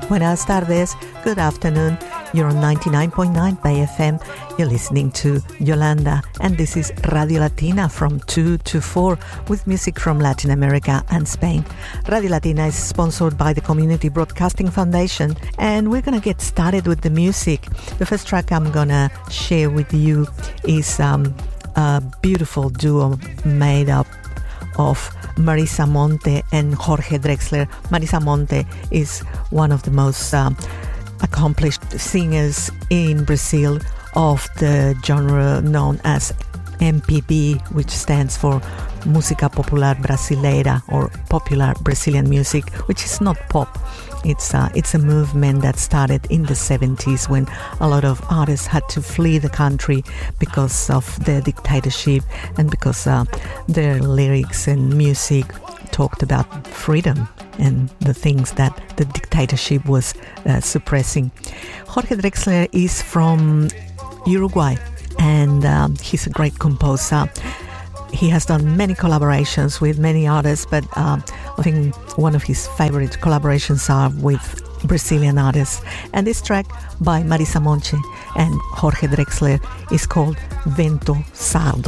Buenas tardes, good afternoon. You're on 99.9 Bay FM. You're listening to Yolanda, and this is Radio Latina from 2 to 4 with music from Latin America and Spain. Radio Latina is sponsored by the Community Broadcasting Foundation, and we're going to get started with the music. The first track I'm going to share with you is a beautiful duo made up of Marisa Monte and Jorge Drexler. Marisa Monte is one of the most accomplished singers in Brazil of the genre known as MPB, which stands for Música Popular Brasileira, or popular Brazilian music, which is not pop. It's a movement that started in the 70s when a lot of artists had to flee the country because of the dictatorship and because their lyrics and music talked about freedom and the things that the dictatorship was suppressing. Jorge Drexler is from Uruguay, and he's a great composer. He has done many collaborations with many artists, but I think one of his favorite collaborations are with Brazilian artists. And this track by Marisa Monte and Jorge Drexler is called Vento Sardo.